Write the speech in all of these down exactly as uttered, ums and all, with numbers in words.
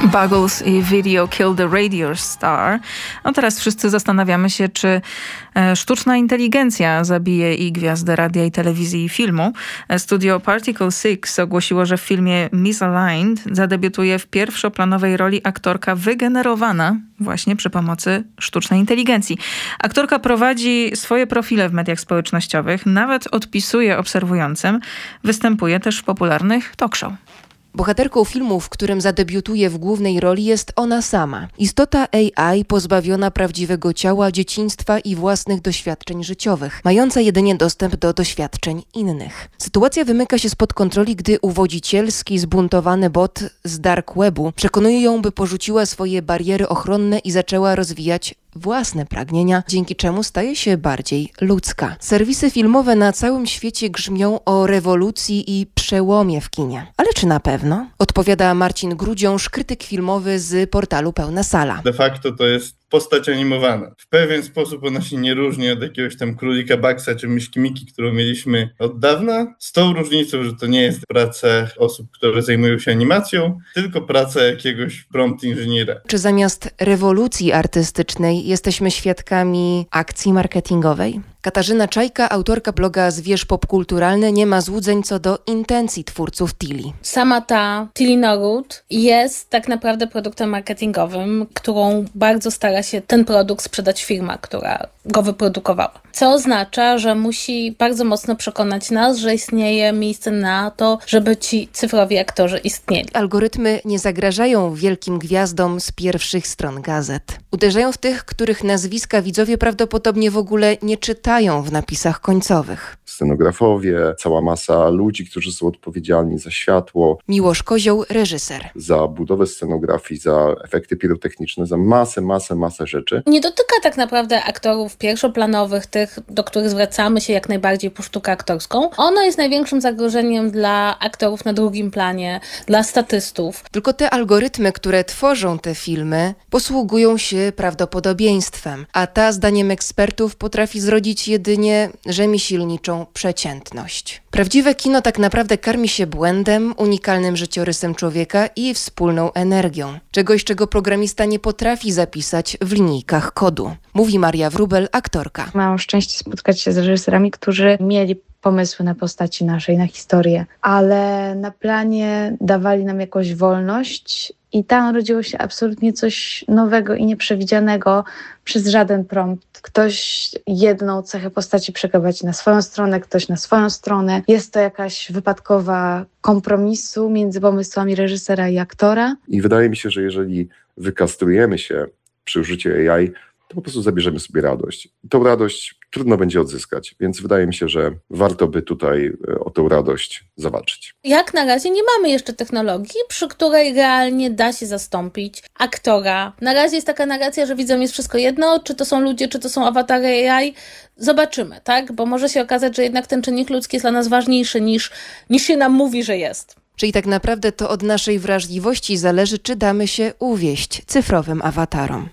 Buggles i Video Kill the Radio Star. No teraz wszyscy zastanawiamy się, czy e, sztuczna inteligencja zabije i gwiazdę radia i telewizji i filmu. Studio Particle Six ogłosiło, że w filmie Misaligned zadebiutuje w pierwszoplanowej roli aktorka wygenerowana właśnie przy pomocy sztucznej inteligencji. Aktorka prowadzi swoje profile w mediach społecznościowych, nawet odpisuje obserwującym, występuje też w popularnych talk show. Bohaterką filmu, w którym zadebiutuje w głównej roli, jest ona sama. Istota A I pozbawiona prawdziwego ciała, dzieciństwa i własnych doświadczeń życiowych, mająca jedynie dostęp do doświadczeń innych. Sytuacja wymyka się spod kontroli, gdy uwodzicielski, zbuntowany bot z dark webu przekonuje ją, by porzuciła swoje bariery ochronne i zaczęła rozwijać własne pragnienia, dzięki czemu staje się bardziej ludzka. Serwisy filmowe na całym świecie grzmią o rewolucji i przełomie w kinie. Ale czy na pewno? Odpowiada Marcin Grudziąż, krytyk filmowy z portalu Pełna Sala. De facto to jest postać animowana. W pewien sposób ona się nie różni od jakiegoś tam królika Baxa czy myszki Miki, którą mieliśmy od dawna, z tą różnicą, że to nie jest praca osób, które zajmują się animacją, tylko praca jakiegoś prompt inżyniera. Czy zamiast rewolucji artystycznej jesteśmy świadkami akcji marketingowej? Katarzyna Czajka, autorka bloga Zwierz Popkulturalny, nie ma złudzeń co do intencji twórców Tili. Sama ta Tili Norwood jest tak naprawdę produktem marketingowym, którą bardzo stara się ten produkt sprzedać firma, która go wyprodukowała. Co oznacza, że musi bardzo mocno przekonać nas, że istnieje miejsce na to, żeby ci cyfrowi aktorzy istnieli. Algorytmy nie zagrażają wielkim gwiazdom z pierwszych stron gazet. Uderzają w tych, których nazwiska widzowie prawdopodobnie w ogóle nie czytają w napisach końcowych. Scenografowie, cała masa ludzi, którzy są odpowiedzialni za światło. Miłosz Kozioł, reżyser. Za budowę scenografii, za efekty pirotechniczne, za masę, masę, masę rzeczy. Nie dotyka tak naprawdę aktorów pierwszoplanowych, tych, do których zwracamy się jak najbardziej po sztukę aktorską. Ono jest największym zagrożeniem dla aktorów na drugim planie, dla statystów. Tylko te algorytmy, które tworzą te filmy, posługują się prawdopodobieństwem, a ta, zdaniem ekspertów, potrafi zrodzić jedynie rzemieślniczą przeciętność. Prawdziwe kino tak naprawdę karmi się błędem, unikalnym życiorysem człowieka i wspólną energią. Czegoś, czego programista nie potrafi zapisać w linijkach kodu. Mówi Maria Wróbel, aktorka. Mam szczęście spotkać się z reżyserami, którzy mieli pomysły na postaci naszej, na historię, ale na planie dawali nam jakąś wolność i tam rodziło się absolutnie coś nowego i nieprzewidzianego przez żaden prompt. Ktoś jedną cechę postaci przeprowadzi na swoją stronę, ktoś na swoją stronę. Jest to jakaś wypadkowa kompromisu między pomysłami reżysera i aktora. I wydaje mi się, że jeżeli wykastrujemy się przy użyciu A I, to po prostu zabierzemy sobie radość. Tą radość trudno będzie odzyskać, więc wydaje mi się, że warto by tutaj o tę radość zawalczyć. Jak na razie nie mamy jeszcze technologii, przy której realnie da się zastąpić aktora. Na razie jest taka narracja, że widzom jest wszystko jedno, czy to są ludzie, czy to są awatary A I. Zobaczymy, tak? Bo może się okazać, że jednak ten czynnik ludzki jest dla nas ważniejszy niż, niż się nam mówi, że jest. Czyli tak naprawdę to od naszej wrażliwości zależy, czy damy się uwieść cyfrowym awatarom.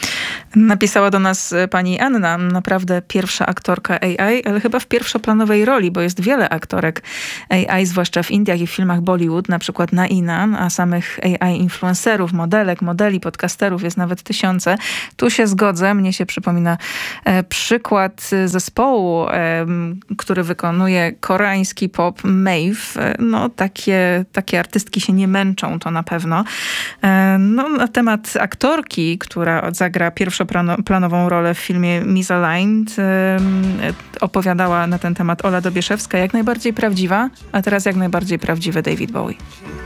Napisała do nas pani Anna, naprawdę pierwsza aktorka A I, ale chyba w pierwszoplanowej roli, bo jest wiele aktorek A I, zwłaszcza w Indiach i w filmach Bollywood, na przykład Naina, a samych A I influencerów, modelek, modeli, podcasterów jest nawet tysiące. Tu się zgodzę, mnie się przypomina e, przykład zespołu, e, który wykonuje koreański pop Maeve. E, no takie, takie artystki się nie męczą, to na pewno. E, no na temat aktorki, która zagra pierwszoplanową rolę w filmie Misaligned, opowiadała na ten temat Ola Dobieszewska, jak najbardziej prawdziwa, a teraz jak najbardziej prawdziwy David Bowie.